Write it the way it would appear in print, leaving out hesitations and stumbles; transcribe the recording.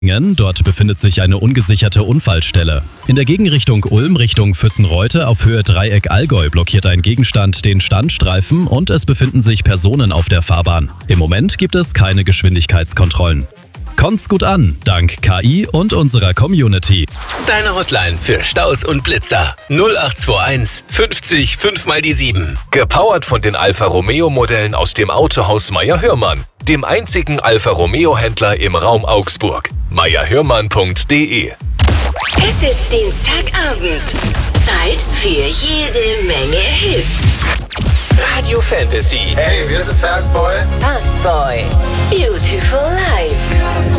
Dort befindet sich eine ungesicherte Unfallstelle. In der Gegenrichtung Ulm Richtung Füssenreute auf Höhe Dreieck Allgäu blockiert ein Gegenstand den Standstreifen und es befinden sich Personen auf der Fahrbahn. Im Moment gibt es keine Geschwindigkeitskontrollen. Kommt's gut an, dank KI und unserer Community. Deine Hotline für Staus und Blitzer 0821 50 5 mal die 7. Gepowert von den Alfa Romeo Modellen aus dem Autohaus Meyer-Hörmann, dem einzigen Alfa Romeo Händler im Raum Augsburg. meyerhörmann.de. Es ist Dienstagabend. Zeit für jede Menge Hits. Radio Fantasy. Hey, wir sind Fastboy. Fastboy. Beautiful Life.